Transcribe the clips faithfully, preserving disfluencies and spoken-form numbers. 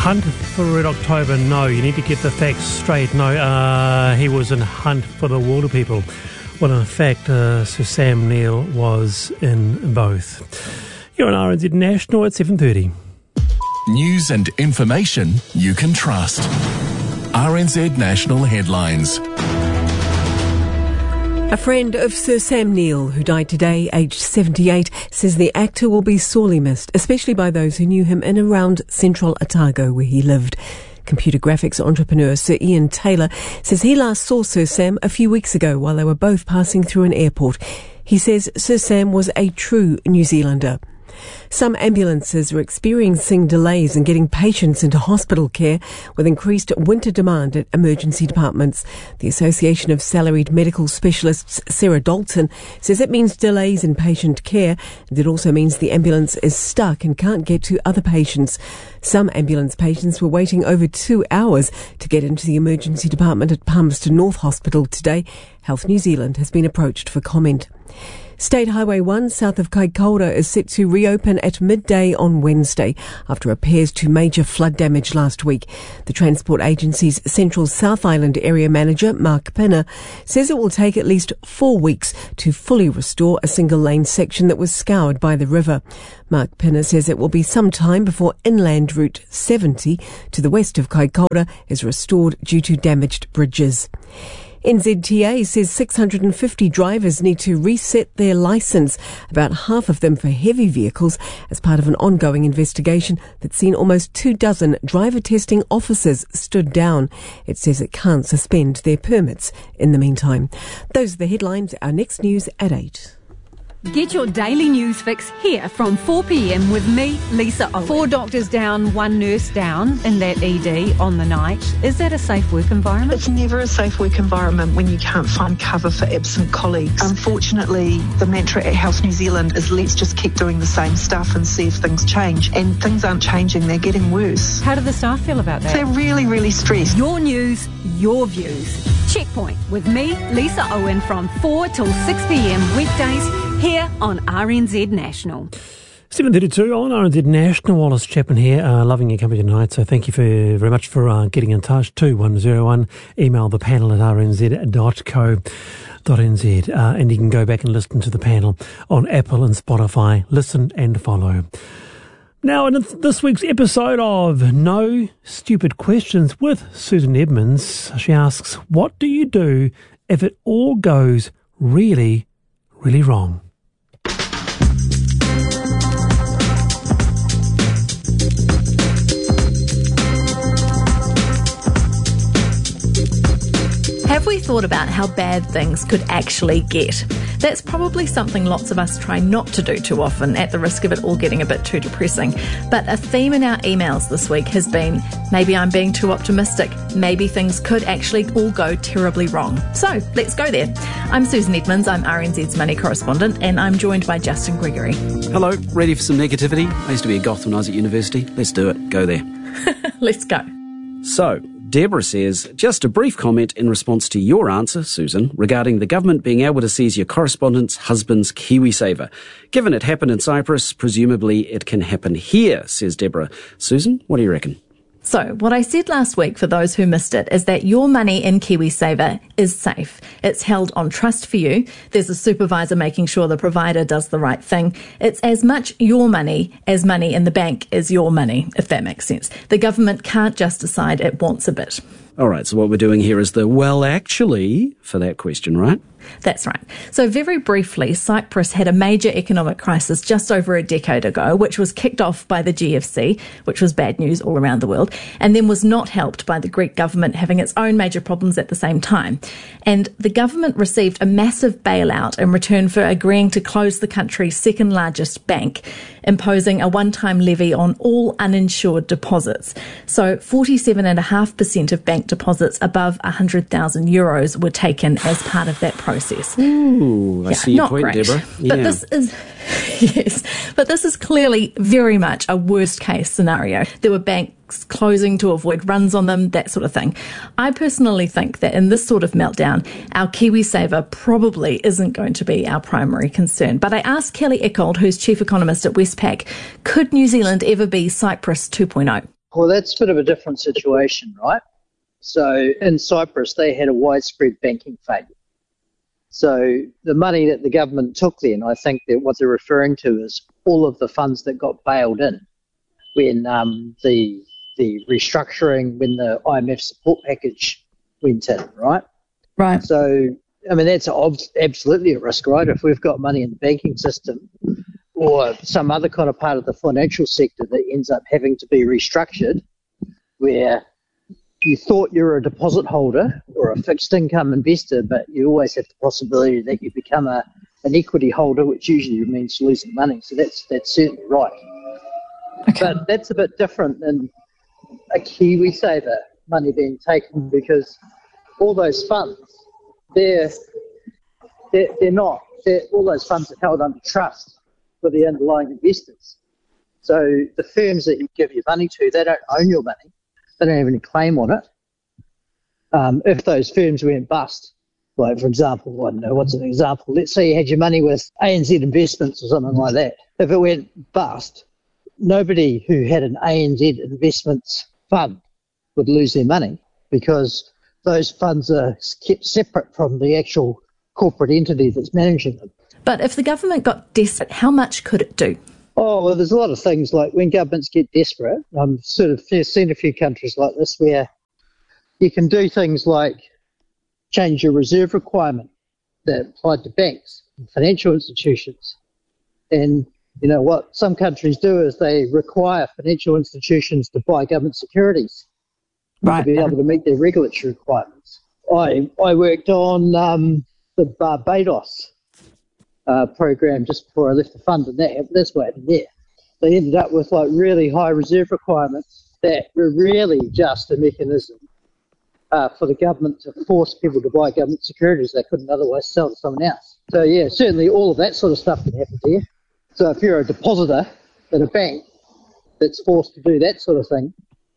hunt for Red October? No. You need to get the facts straight. No, uh, he was in hunt for the water people. Well, in fact, uh, Sir Sam Neill was in both. You're on R N Z National at seven thirty. News and information you can trust. R N Z National Headlines. A friend of Sir Sam Neill, who died today, aged seventy-eight, says the actor will be sorely missed, especially by those who knew him in and around central Otago, where he lived. Computer graphics entrepreneur Sir Ian Taylor says he last saw Sir Sam a few weeks ago while they were both passing through an airport. He says Sir Sam was a true New Zealander. Some ambulances are experiencing delays in getting patients into hospital care with increased winter demand at emergency departments. The Association of Salaried Medical Specialists, Sarah Dalton, says it means delays in patient care, and it also means the ambulance is stuck and can't get to other patients. Some ambulance patients were waiting over two hours to get into the emergency department at Palmerston North Hospital today. Health New Zealand has been approached for comment. State Highway one south of Kaikoura is set to reopen at midday on Wednesday after repairs to major flood damage last week. The Transport Agency's Central South Island area manager, Mark Pinner, says it will take at least four weeks to fully restore a single lane section that was scoured by the river. Mark Pinner says it will be some time before inland Route seventy to the west of Kaikoura is restored due to damaged bridges. N Z T A says six hundred fifty drivers need to reset their licence, about half of them for heavy vehicles, as part of an ongoing investigation that's seen almost two dozen driver testing officers stood down. It says it can't suspend their permits in the meantime. Those are the headlines. Our next news at eight. Get your daily news fix here from four p.m. with me, Lisa Owen. Four doctors down, one nurse down in that E D on the night. Is that a safe work environment? It's never a safe work environment when you can't find cover for absent colleagues. Unfortunately, the mantra at Health New Zealand is let's just keep doing the same stuff and see if things change. And things aren't changing, they're getting worse. How do the staff feel about that? They're really, really stressed. Your news, your views. Checkpoint with me, Lisa Owen, from four till six p.m. weekdays here on R N Z National. seven thirty-two on R N Z National. Wallace Chapman here, uh, loving your company tonight. So thank you for, very much for uh, getting in touch. two one zero one. Email the panel at r n z dot co dot n z. Uh, and you can go back and listen to the panel on Apple and Spotify. Listen and follow. Now, in this week's episode of No Stupid Questions with Susan Edmonds, she asks, what do you do if it all goes really, really wrong? Have we thought about how bad things could actually get? That's probably something lots of us try not to do too often, at the risk of it all getting a bit too depressing. But a theme in our emails this week has been, maybe I'm being too optimistic. Maybe things could actually all go terribly wrong. So let's go there. I'm Susan Edmonds, I'm R N Z's money correspondent, and I'm joined by Justin Gregory. Hello, ready for some negativity? I used to be a goth when I was at university. Let's do it. Go there. Let's go. So, Deborah says, just a brief comment in response to your answer, Susan, regarding the government being able to seize your correspondent's husband's KiwiSaver. Given it happened in Cyprus, presumably it can happen here, says Deborah. Susan, what do you reckon? So, what I said last week, for those who missed it, is that your money in KiwiSaver is safe. It's held on trust for you. There's a supervisor making sure the provider does the right thing. It's as much your money as money in the bank is your money, if that makes sense. The government can't just decide it wants a bit. All right, so what we're doing here is the well, actually, for that question, right? That's right. So very briefly, Cyprus had a major economic crisis just over a decade ago, which was kicked off by the G F C, which was bad news all around the world, and then was not helped by the Greek government having its own major problems at the same time. And the government received a massive bailout in return for agreeing to close the country's second largest bank, imposing a one-time levy on all uninsured deposits. So forty-seven point five percent of bank deposits above one hundred thousand euros were taken as part of that process. Ooh, I yeah, see your not point, great. Deborah. Yeah. But this is, yes, but this is clearly very much a worst case scenario. There were banks closing to avoid runs on them, that sort of thing. I personally think that in this sort of meltdown, our KiwiSaver probably isn't going to be our primary concern. But I asked Kelly Eckold, who's chief economist at Westpac, could New Zealand ever be Cyprus two point oh? Well, that's a bit of a different situation, right? So in Cyprus, they had a widespread banking failure. So the money that the government took then, I think that what they're referring to is all of the funds that got bailed in when um, the the restructuring, when the I M F support package went in, right? Right. So, I mean, that's ob- absolutely a risk, right? If we've got money in the banking system or some other kind of part of the financial sector that ends up having to be restructured, where you thought you were a deposit holder or a fixed income investor, but you always have the possibility that you become a an equity holder, which usually means losing money. So that's that's certainly right. Okay. But that's a bit different than a KiwiSaver money being taken, because all those funds, they're they're, they're not. They're, all those funds are held under trust for the underlying investors. So the firms that you give your money to, they don't own your money. They don't have any claim on it. Um, if those firms went bust, like, for example, I don't know, what's an example? Let's say you had your money with A N Z Investments or something like that. If it went bust, nobody who had an A N Z Investments fund would lose their money, because those funds are kept separate from the actual corporate entity that's managing them. But if the government got desperate, how much could it do? Oh, well, there's a lot of things, like when governments get desperate. I've sort of seen a few countries like this where you can do things like change your reserve requirement that applied to banks and financial institutions. And, you know, what some countries do is they require financial institutions to buy government securities right. to be able to meet their regulatory requirements. I, I worked on um, the Barbados Uh, program just before I left the fund, and that that's what happened there. They ended up with like really high reserve requirements that were really just a mechanism uh, for the government to force people to buy government securities they couldn't otherwise sell to someone else. So yeah, certainly all of that sort of stuff can happen to you. So if you're a depositor at a bank that's forced to do that sort of thing,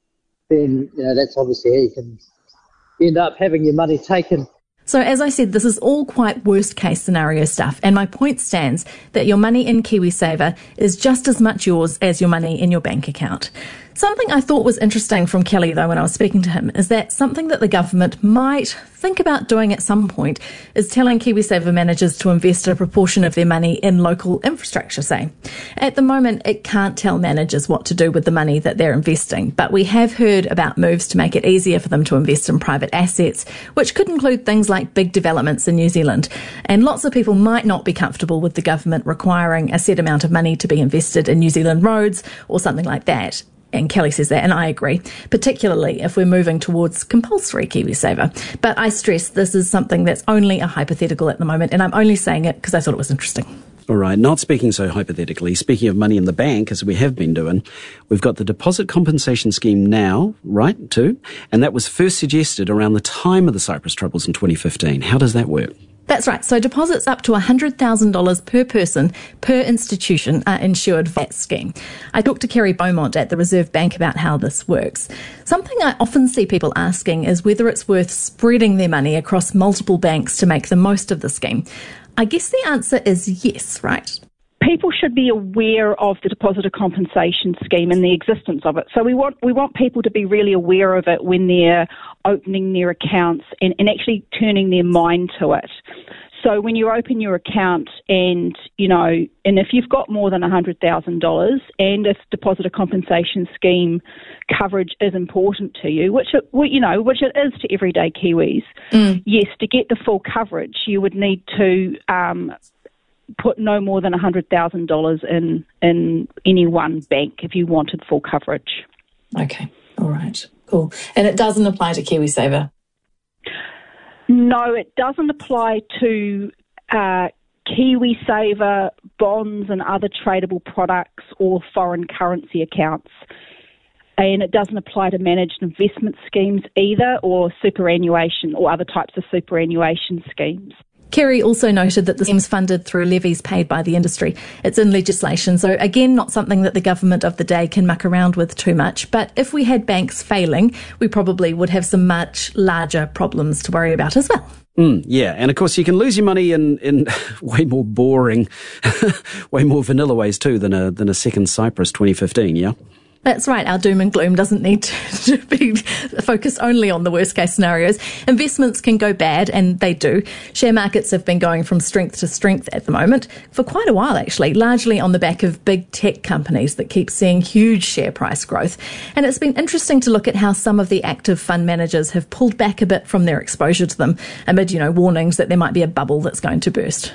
then you know that's obviously how you can end up having your money taken. So as I said, this is all quite worst case scenario stuff, and my point stands that your money in KiwiSaver is just as much yours as your money in your bank account. Something I thought was interesting from Kelly, though, when I was speaking to him, is that something that the government might think about doing at some point is telling KiwiSaver managers to invest a proportion of their money in local infrastructure, say. At the moment, it can't tell managers what to do with the money that they're investing, but we have heard about moves to make it easier for them to invest in private assets, which could include things like big developments in New Zealand. And lots of people might not be comfortable with the government requiring a set amount of money to be invested in New Zealand roads or something like that. And Kelly says that, and I agree, particularly if we're moving towards compulsory KiwiSaver. But I stress this is something that's only a hypothetical at the moment, and I'm only saying it because I thought it was interesting. All right, not speaking so hypothetically, speaking of money in the bank, as we have been doing, we've got the Deposit Compensation Scheme now, right, too? And that was first suggested around the time of the Cyprus Troubles in twenty fifteen. How does that work? That's right. So deposits up to one hundred thousand dollars per person, per institution, are insured for that scheme. I talked to Kerry Beaumont at the Reserve Bank about how this works. Something I often see people asking is whether it's worth spreading their money across multiple banks to make the most of the scheme. I guess the answer is yes, right? People should be aware of the Depositor Compensation Scheme and the existence of it. So we want we want people to be really aware of it when they're opening their accounts and, and actually turning their mind to it. So when you open your account and, you know, and if you've got more than one hundred thousand dollars and if Depositor Compensation Scheme coverage is important to you, which, it, you know, which it is to everyday Kiwis, mm. yes, to get the full coverage, you would need to um, put no more than one hundred thousand dollars in, in any one bank if you wanted full coverage. Okay, all right, cool. And it doesn't apply to KiwiSaver? No, it doesn't apply to uh, KiwiSaver bonds and other tradable products or foreign currency accounts. And it doesn't apply to managed investment schemes either, or superannuation or other types of superannuation schemes. Kerry also noted that the scheme's funded through levies paid by the industry. It's in legislation, so again, not something that the government of the day can muck around with too much. But if we had banks failing, we probably would have some much larger problems to worry about as well. Mm, yeah, and of course you can lose your money in, in way more boring, way more vanilla ways too than a than a second Cyprus twenty fifteen, yeah? That's right. Our doom and gloom doesn't need to, to be focused only on the worst case scenarios. Investments can go bad, and they do. Share markets have been going from strength to strength at the moment for quite a while, actually, largely on the back of big tech companies that keep seeing huge share price growth. And it's been interesting to look at how some of the active fund managers have pulled back a bit from their exposure to them amid, you know, warnings that there might be a bubble that's going to burst.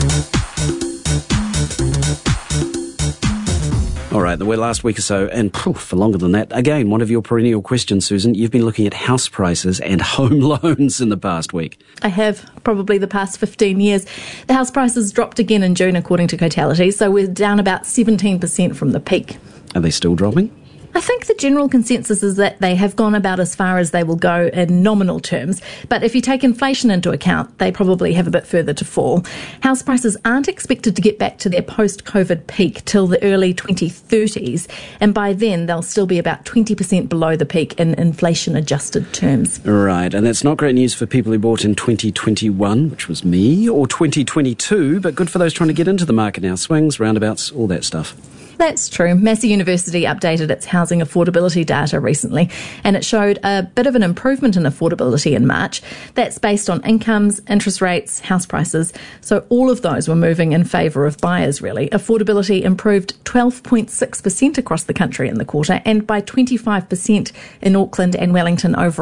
All right, the last week or so, and phew, for longer than that, again, one of your perennial questions, Susan, you've been looking at house prices and home loans in the past week. I have, probably the past fifteen years. The house prices dropped again in June, according to Cotality, so we're down about seventeen percent from the peak. Are they still dropping? I think the general consensus is that they have gone about as far as they will go in nominal terms, but if you take inflation into account, they probably have a bit further to fall. House prices aren't expected to get back to their post-COVID peak till the early twenty thirties, and by then they'll still be about twenty percent below the peak in inflation-adjusted terms. Right, and that's not great news for people who bought in twenty twenty-one, which was me, or twenty twenty-two, but good for those trying to get into the market now. Swings, roundabouts, all that stuff. That's true. Massey University updated its housing affordability data recently, and it showed a bit of an improvement in affordability in March. That's based on incomes, interest rates, house prices. So all of those were moving in favour of buyers, really. Affordability improved twelve point six percent across the country in the quarter, and by twenty-five percent in Auckland and Wellington overall.